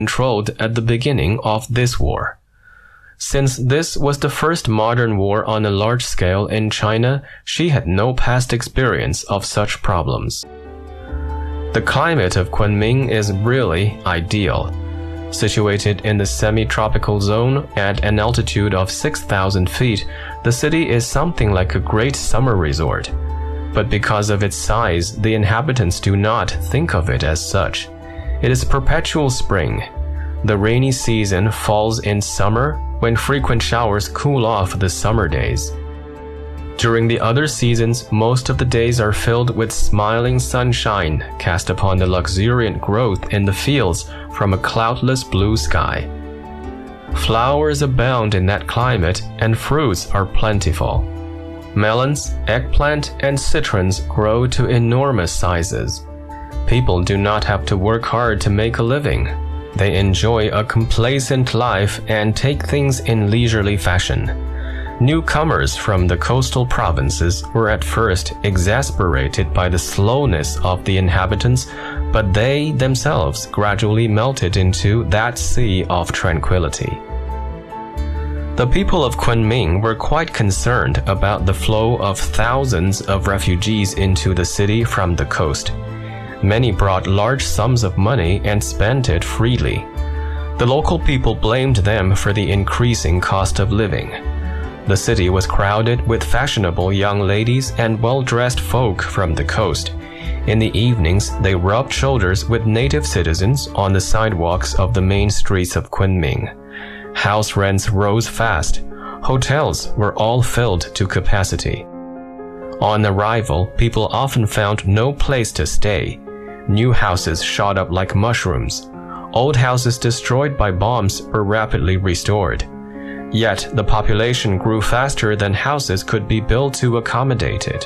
controlled at the beginning of this war. Since this was the first modern war on a large scale in China, she had no past experience of such problems. The climate of Kunming is really ideal. Situated in the semi-tropical zone at an altitude of 6,000 feet, the city is something like a great summer resort. But because of its size, the inhabitants do not think of it as such. It is perpetual spring. The rainy season falls in summer, when frequent showers cool off the summer days. During the other seasons, most of the days are filled with smiling sunshine cast upon the luxuriant growth in the fields from a cloudless blue sky. Flowers abound in that climate, and fruits are plentiful. Melons, eggplant, and citrons grow to enormous sizes. People do not have to work hard to make a living. They enjoy a complacent life and take things in leisurely fashion. Newcomers from the coastal provinces were at first exasperated by the slowness of the inhabitants, but they themselves gradually melted into that sea of tranquility. The people of Kunming were quite concerned about the flow of thousands of refugees into the city from the coast. Many brought large sums of money and spent it freely. The local people blamed them for the increasing cost of living. The city was crowded with fashionable young ladies and well-dressed folk from the coast. In the evenings, they rubbed shoulders with native citizens on the sidewalks of the main streets of Kunming. House rents rose fast. Hotels were all filled to capacity. On arrival, people often found no place to stay. New houses shot up like mushrooms. Old houses destroyed by bombs were rapidly restored. Yet, the population grew faster than houses could be built to accommodate it.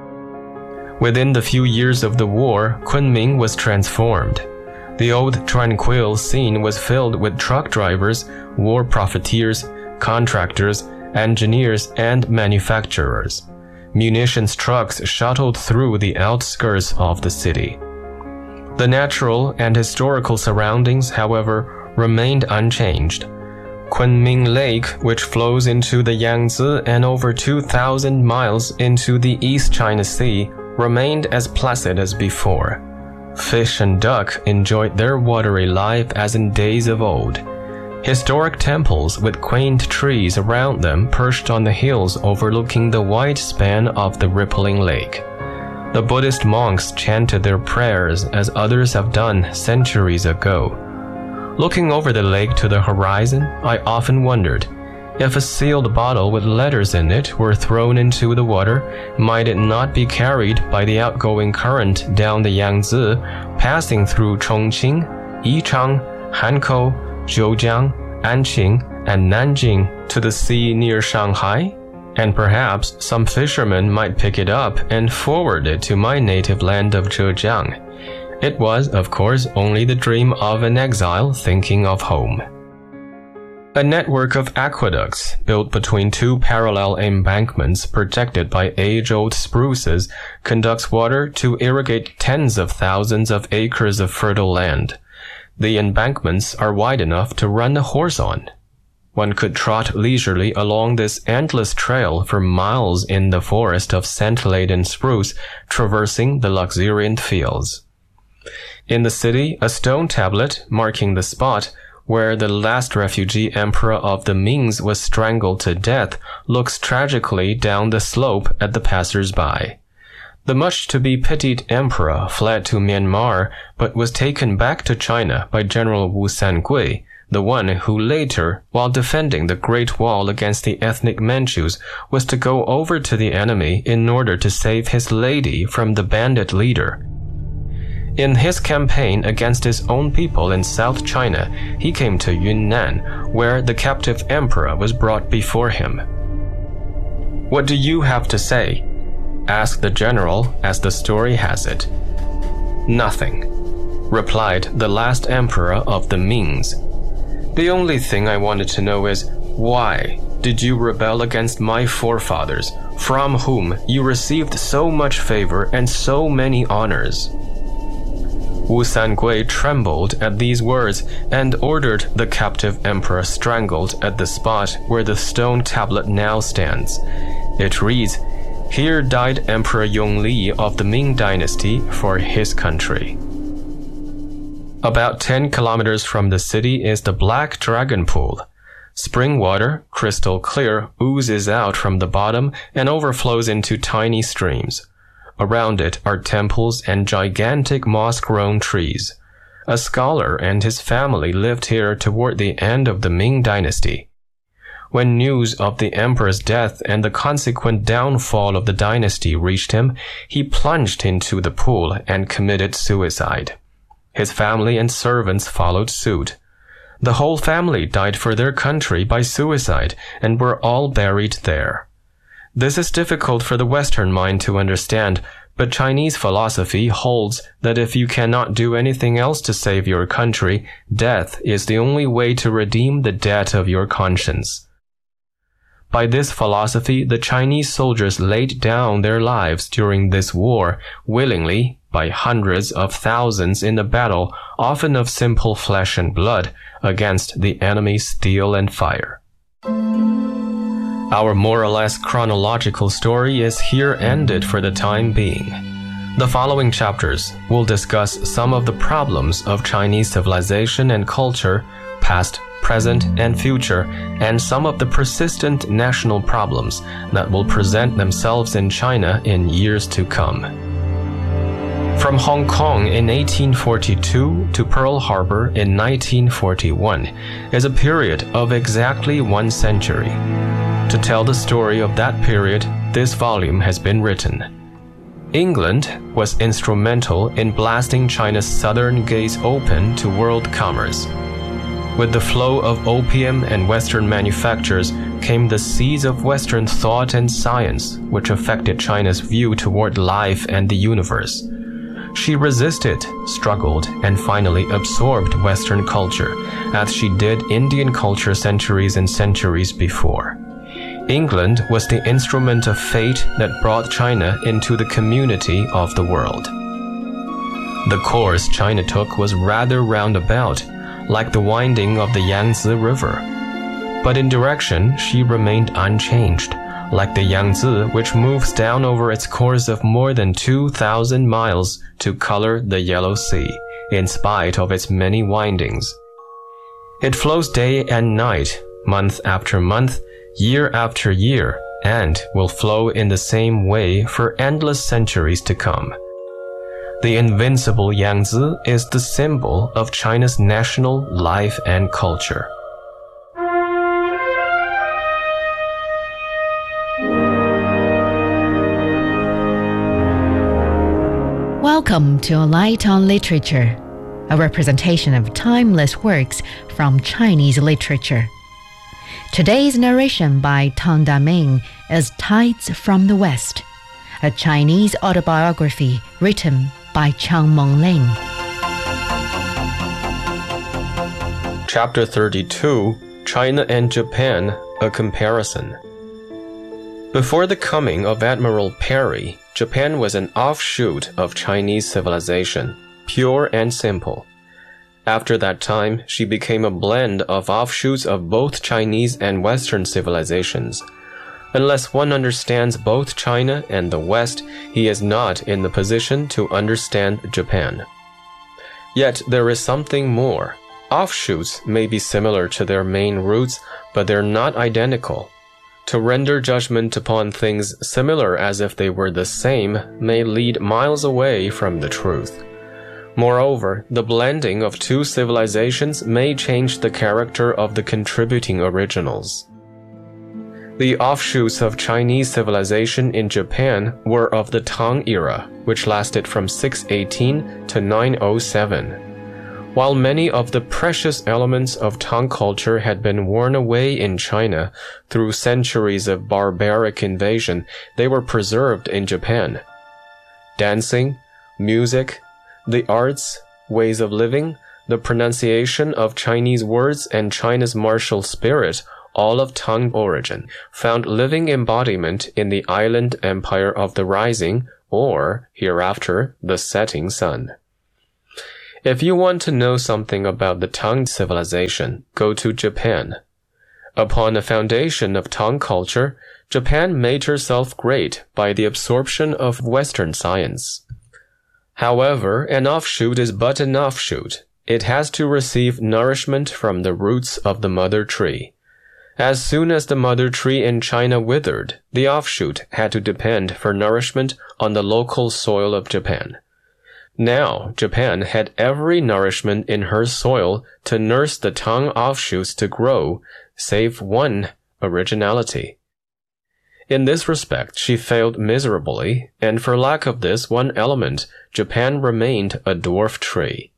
Within the few years of the war, Kunming was transformed. The old tranquil scene was filled with truck drivers, war profiteers, contractors, engineers, and manufacturers. Munitions trucks shuttled through the outskirts of the city. The natural and historical surroundings, however, remained unchanged. Kunming Lake, which flows into the Yangtze and over 2,000 miles into the East China Sea, remained as placid as before. Fish and duck enjoyed their watery life as in days of old. Historic temples with quaint trees around them perched on the hills overlooking the wide span of the rippling lake. The Buddhist monks chanted their prayers as others have done centuries ago. Looking over the lake to the horizon, I often wondered, if a sealed bottle with letters in it were thrown into the water, might it not be carried by the outgoing current down the Yangtze, passing through Chongqing, Yichang, Hankou, Zhoujiang, Anqing, and Nanjing to the sea near Shanghai? And perhaps some fisherman might pick it up and forward it to my native land of Zhejiang. It was, of course, only the dream of an exile thinking of home. A network of aqueducts, built between two parallel embankments protected by age-old spruces, conducts water to irrigate tens of thousands of acres of fertile land. The embankments are wide enough to run a horse on. One could trot leisurely along this endless trail for miles in the forest of scent-laden spruce, traversing the luxuriant fields. In the city, a stone tablet marking the spot where the last refugee emperor of the Mings was strangled to death looks tragically down the slope at the passers-by. The much-to-be-pitied emperor fled to Myanmar but was taken back to China by General Wu Sangui, the one who later, while defending the Great Wall against the ethnic Manchus, was to go over to the enemy in order to save his lady from the bandit leader. In his campaign against his own people in South China, he came to Yunnan, where the captive emperor was brought before him. "What do you have to say?" asked the general as the story has it. "Nothing," replied the last emperor of the Mings. "The only thing I wanted to know is, why did you rebel against my forefathers, from whom you received so much favor and so many honors?" Wu Sangui trembled at these words and ordered the captive emperor strangled at the spot where the stone tablet now stands. It reads, "Here died Emperor Yongli of the Ming Dynasty for his country." About 10 kilometers from the city is the Black Dragon Pool. Spring water, crystal clear, oozes out from the bottom and overflows into tiny streams. Around it are temples and gigantic moss-grown trees. A scholar and his family lived here toward the end of the Ming Dynasty. When news of the emperor's death and the consequent downfall of the dynasty reached him, he plunged into the pool and committed suicide. His family and servants followed suit. The whole family died for their country by suicide and were all buried there. This is difficult for the Western mind to understand, but Chinese philosophy holds that if you cannot do anything else to save your country, death is the only way to redeem the debt of your conscience. By this philosophy, the Chinese soldiers laid down their lives during this war, willingly, by hundreds of thousands in a battle, often of simple flesh and blood, against the enemy's steel and fire. Our more or less chronological story is here ended for the time being. The following chapters will discuss some of the problems of Chinese civilization and culture, past, present, and future, and some of the persistent national problems that will present themselves in China in years to come. From Hong Kong in 1842 to Pearl Harbor in 1941 is a period of exactly 1 century. To tell the story of that period, this volume has been written. England was instrumental in blasting China's southern gates open to world commerce. With the flow of opium and Western manufactures came the seeds of Western thought and science, which affected China's view toward life and the universe. She resisted, struggled, and finally absorbed Western culture, as she did Indian culture centuries and centuries before. England was the instrument of fate that brought China into the community of the world. The course China took was rather roundabout, like the winding of the Yangtze River. But in direction, she remained unchanged, like the Yangtze, which moves down over its course of more than 2,000 miles to color the Yellow Sea, in spite of its many windings. It flows day and night, month after month, year after year, and will flow in the same way for endless centuries to come. The invincible Yangtze is the symbol of China's national life and culture. Welcome to A Light on Literature, a representation of timeless works from Chinese literature. Today's narration by Tang Daming is Tides from the West, a Chinese autobiography written by Chiang Meng-ling. Chapter 32, China and Japan, a Comparison. Before the coming of Admiral Perry, Japan was an offshoot of Chinese civilization, pure and simple. After that time, she became a blend of offshoots of both Chinese and Western civilizations. Unless one understands both China and the West, he is not in the position to understand Japan. Yet there is something more. Offshoots may be similar to their main roots, but they're not identical. To render judgment upon things similar as if they were the same may lead miles away from the truth. Moreover, the blending of two civilizations may change the character of the contributing originals. The offshoots of Chinese civilization in Japan were of the Tang era, which lasted from 618 to 907. While many of the precious elements of Tang culture had been worn away in China through centuries of barbaric invasion, they were preserved in Japan. Dancing, music, the arts, ways of living, the pronunciation of Chinese words, and China's martial spirit, all of Tang origin, found living embodiment in the island empire of the rising, or, hereafter, the setting sun. If you want to know something about the Tang civilization, go to Japan. Upon the foundation of Tang culture, Japan made herself great by the absorption of Western science. However, an offshoot is but an offshoot. It has to receive nourishment from the roots of the mother tree. As soon as the mother tree in China withered, the offshoot had to depend for nourishment on the local soil of Japan. Now, Japan had every nourishment in her soil to nurse the Tang offshoots to grow, save one, originality. In this respect, she failed miserably, and for lack of this one element, Japan remained a dwarf tree.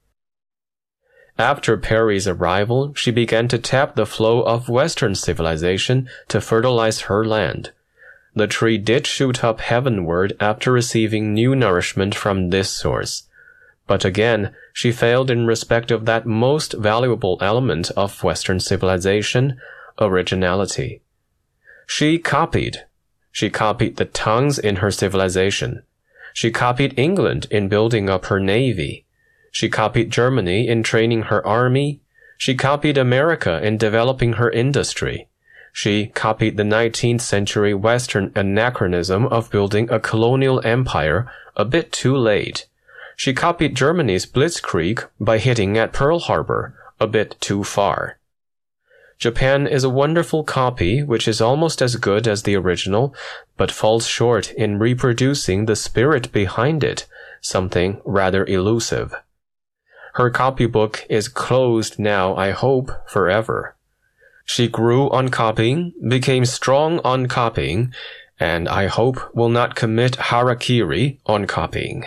After Perry's arrival, she began to tap the flow of Western civilization to fertilize her land. The tree did shoot up heavenward after receiving new nourishment from this source. But again, she failed in respect of that most valuable element of Western civilization, originality. She copied the Tangs in her civilization. She copied England in building up her navy. She copied Germany in training her army. She copied America in developing her industry. She copied the 19th century Western anachronism of building a colonial empire a bit too late. She copied Germany's blitzkrieg by hitting at Pearl Harbor a bit too far. Japan is a wonderful copy which is almost as good as the original, but falls short in reproducing the spirit behind it, something rather elusive. Her copybook is closed now, I hope, forever. She grew on copying, became strong on copying, and I hope will not commit harakiri on copying.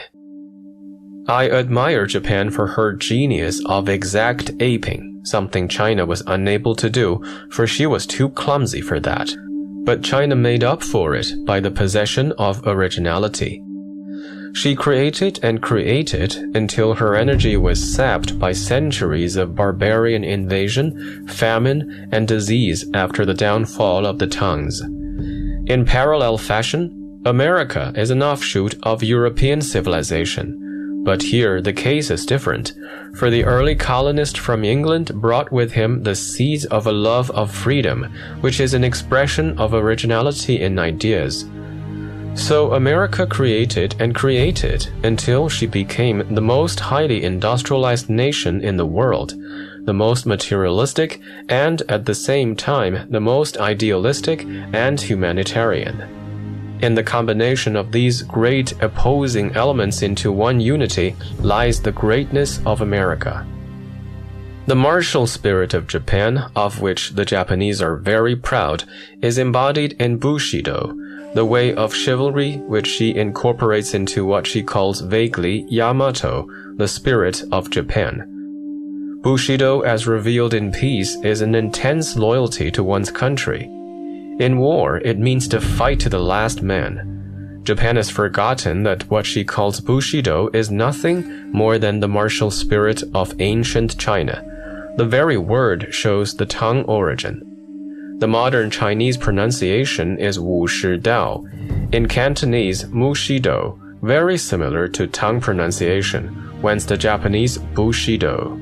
I admire Japan for her genius of exact aping, something China was unable to do, for she was too clumsy for that. But China made up for it by the possession of originality. She created and created until her energy was sapped by centuries of barbarian invasion, famine, and disease after the downfall of the Tangs. In parallel fashion, America is an offshoot of European civilization. But here the case is different, for the early colonist from England brought with him the seeds of a love of freedom, which is an expression of originality in ideas. So America created and created until she became the most highly industrialized nation in the world, the most materialistic and at the same time the most idealistic and humanitarian. In the combination of these great opposing elements into one unity lies the greatness of America. The martial spirit of Japan, of which the Japanese are very proud, is embodied in Bushido, the way of chivalry which she incorporates into what she calls vaguely Yamato, the spirit of Japan. Bushido, as revealed in peace, is an intense loyalty to one's country. In war, it means to fight to the last man. Japan has forgotten that what she calls Bushido is nothing more than the martial spirit of ancient China. The very word shows the Tang origin. The modern Chinese pronunciation is Wu Shi Dao. In Cantonese, Mu Shi Do, very similar to Tang pronunciation, whence the Japanese Bushido.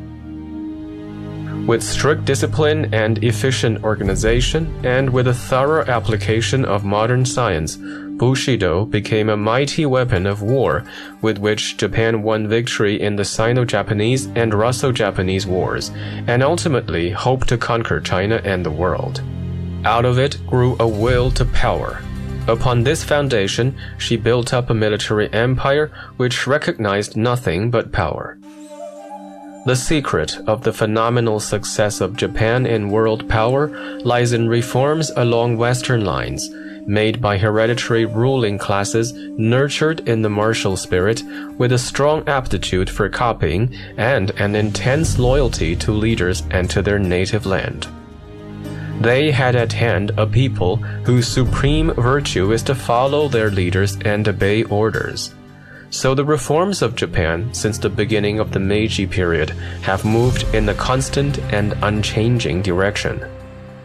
With strict discipline and efficient organization, and with a thorough application of modern science, Bushido became a mighty weapon of war with which Japan won victory in the Sino-Japanese and Russo-Japanese wars, and ultimately hoped to conquer China and the world. Out of it grew a will to power. Upon this foundation, she built up a military empire which recognized nothing but power. The secret of the phenomenal success of Japan in world power lies in reforms along Western lines, made by hereditary ruling classes nurtured in the martial spirit with a strong aptitude for copying and an intense loyalty to leaders and to their native land. They had at hand a people whose supreme virtue is to follow their leaders and obey orders. So the reforms of Japan since the beginning of the Meiji period have moved in the constant and unchanging direction.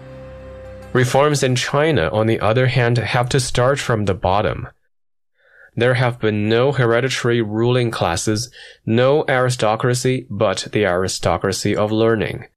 Reforms in China, on the other hand, have to start from the bottom. There have been no hereditary ruling classes, no aristocracy but the aristocracy of learning.